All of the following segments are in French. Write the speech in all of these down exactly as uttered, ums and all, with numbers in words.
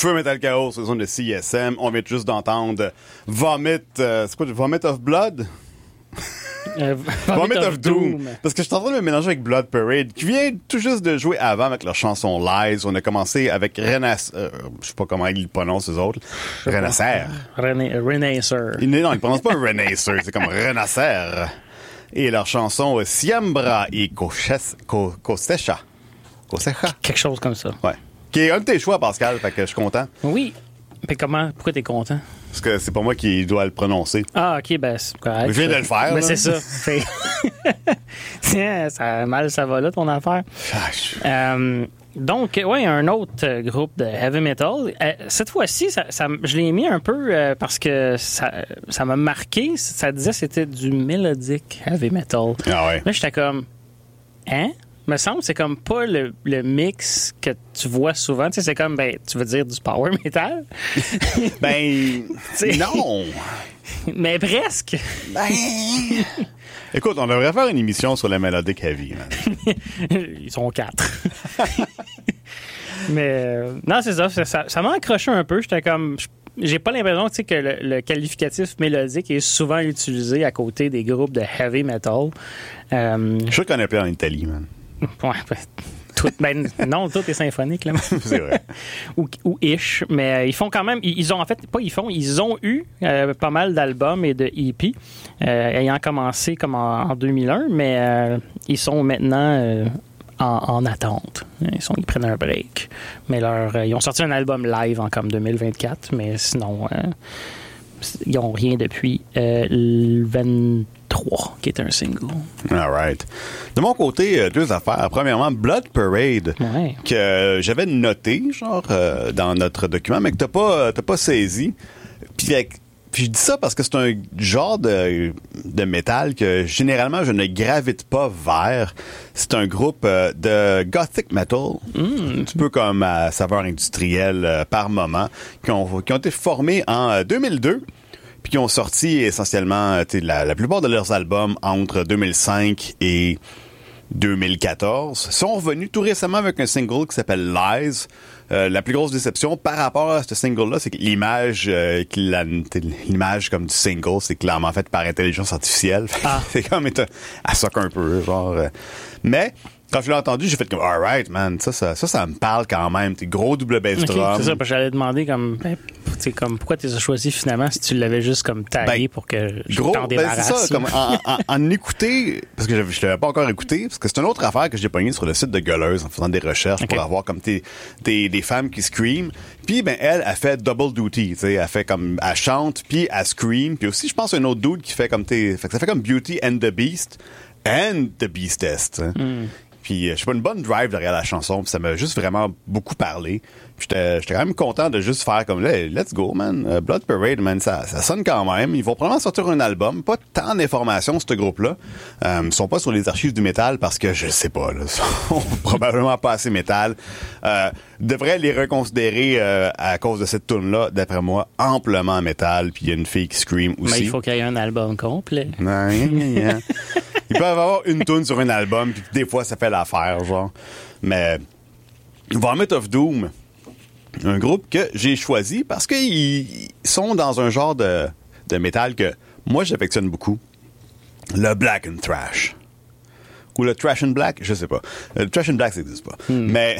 Feu Metal Chaos, saison de C S M. On vient juste d'entendre Vomit, euh, c'est quoi, Vomit of Blood? Euh, Vomit of Doom. Doom. Parce que je suis en train de me mélanger avec Blood Parade, qui vient tout juste de jouer avant avec leur chanson Lies. On a commencé avec Renaissance. Euh, je sais pas comment ils le prononcent, eux autres. Renaissance. Renaissance. Non, ils ne prononcent pas Renaissance, c'est comme Renaissance. Et leur chanson Siembra et Cosecha. Cosecha. Quelque chose comme ça. Ouais. Qui est un de tes choix, Pascal, fait que je suis content. Oui. Mais comment? Pourquoi t'es content? Parce que c'est pas moi qui dois le prononcer. Ah, OK, ben c'est correct. Je viens de le faire. Ben là. c'est ça. Tiens, ça mal ça va là, ton affaire. euh, donc, ouais, un autre groupe de heavy metal. Euh, cette fois-ci, ça, ça, je l'ai mis un peu euh, parce que ça, ça m'a marqué. Ça disait que c'était du melodic heavy metal. Ah ouais. Là, j'étais comme, hein? Me semble que c'est comme pas le, le mix que tu vois souvent. Tu sais, c'est comme, ben, tu veux dire du power metal? Ben, non! Mais presque! Ben... Écoute, on devrait faire une émission sur la melodic heavy, man. Ils sont quatre. Mais, euh, non, c'est ça. Ça, ça, ça m'a accroché un peu. J'étais comme... J'ai pas l'impression tu sais, que le, le qualificatif mélodique est souvent utilisé à côté des groupes de heavy metal. Euh, Je suis sûr qu'on a plein en Italie, man. Ouais, ben, tout, ben, non, tout est symphonique, là. C'est vrai. ou, ou ish. Mais euh, ils font quand même, ils, ils ont en fait, pas ils font, ils ont eu euh, pas mal d'albums et de E P, euh, ayant commencé comme en, en deux mille un, mais euh, ils sont maintenant euh, en, en attente. Ils, sont, ils prennent un break. Mais leur, euh, ils ont sorti un album live en comme deux mille vingt-quatre, mais sinon, euh, ils n'ont rien depuis euh, le vingt-trois, qui est un single. All right. De mon côté, deux affaires. Premièrement, Blood Parade, ouais. que j'avais noté, genre, euh, dans notre document, mais que t'as pas, t'as pas saisi. Puis, avec, puis je dis ça parce que c'est un genre de, de métal que, généralement, je ne gravite pas vers. C'est un groupe euh, de gothic metal, mm. un petit peu comme à saveur industrielle euh, par moment, qui ont, qui ont été formés en euh, deux mille deux. Puis qui ont sorti essentiellement la, la plupart de leurs albums entre deux mille cinq et deux mille quatorze. Ils sont revenus tout récemment avec un single qui s'appelle Lies. Euh, la plus grosse déception par rapport à ce single-là, c'est que l'image, euh, l'image comme du single, c'est clairement faite par intelligence artificielle. Ah. C'est comme, elle soque un peu, genre. Euh. Mais... Quand je l'ai entendu, j'ai fait comme, alright, man, ça, ça, ça, ça me parle quand même. T'es gros double bass okay, drum. C'est ça, parce que j'allais demander comme, ben, comme pourquoi tu les as choisis finalement si tu l'avais juste comme tagué ben, pour que je gros, t'en débarrasse. Ben, c'est ça, comme en, en, en écouter, parce que je, je l'avais pas encore écouté, parce que c'est une autre affaire que j'ai pognée sur le site de Gueuleuse en faisant des recherches okay. pour avoir comme des, des, des femmes qui scream. Puis, ben, elle, elle fait double duty, tu sais, elle fait comme, elle chante, puis elle scream. Puis aussi, je pense, un autre dude qui fait comme, t'es, fait que ça fait comme Beauty and the Beast and the Beastess, mm. Puis, je sais pas, une bonne drive derrière la chanson, puis ça m'a juste vraiment beaucoup parlé. Puis j'étais, j'étais quand même content de juste faire comme, là, let's go, man. Uh, Blood Parade, man, ça, ça sonne quand même. Ils vont probablement sortir un album. Pas tant d'informations, ce groupe-là. Euh, ils sont pas sur les archives du métal parce que, je sais pas, là, ils sont probablement pas assez métal. Euh, devraient les reconsidérer euh, à cause de cette tune-là, d'après moi, amplement métal. Puis il y a une fille qui scream aussi. Mais il faut qu'il y ait un album complet. Non, yeah, yeah. Ils peuvent avoir une tune sur un album, puis des fois, ça fait l'affaire, genre. Mais Vomit of Doom, un groupe que j'ai choisi parce qu'ils sont dans un genre de, de métal que moi, j'affectionne beaucoup. Le Black and Thrash. Ou le Trash and Black, je sais pas. Le Trash and Black, ça n'existe pas. Hmm. Mais,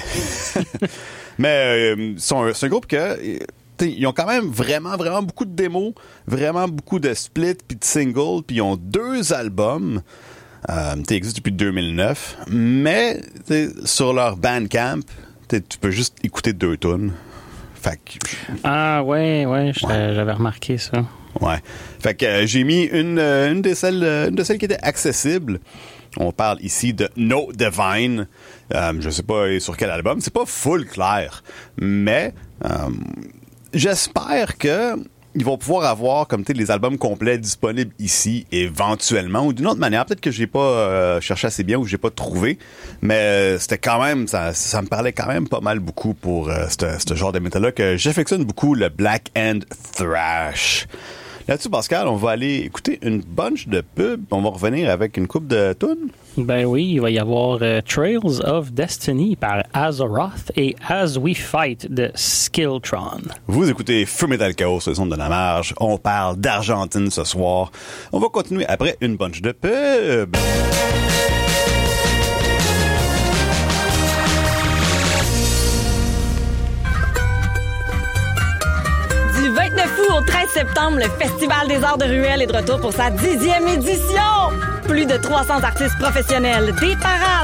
mais euh, c'est, un, c'est un groupe que... Ils ont quand même vraiment, vraiment beaucoup de démos, vraiment beaucoup de splits puis de singles, puis ils ont deux albums euh, qui existent depuis deux mille neuf, mais sur leur Bandcamp, tu peux juste écouter deux tunes. Fait que, ah ouais, ouais, ouais, j'avais remarqué ça. Ouais. Fait que euh, j'ai mis une, une, de celles, une de celles qui était accessible. On parle ici de No Divine. Euh, je sais pas sur quel album. C'est pas full clair, mais... Euh, j'espère que ils vont pouvoir avoir comme tu sais les albums complets disponibles ici éventuellement ou d'une autre manière. Peut-être que j'ai pas euh, cherché assez bien ou j'ai pas trouvé, mais euh, c'était quand même ça, ça me parlait quand même pas mal beaucoup pour euh, ce genre de métal-là que j'affectionne beaucoup, le Black and Thrash. Là-dessus, Pascal, on va aller écouter une bunch de pubs. On va revenir avec une coupe de tunes. Ben oui, il va y avoir euh, Trails of Destiny par Azeroth et As We Fight de Skilltron. Vous écoutez Feu Metal Chaos, le son de la marge. On parle d'Argentine ce soir. On va continuer après une bunch de pubs. Du vingt-neuf août au treize septembre, le Festival des Arts de Ruelle est de retour pour sa dixième édition. Plus de trois cents artistes professionnels, des parades,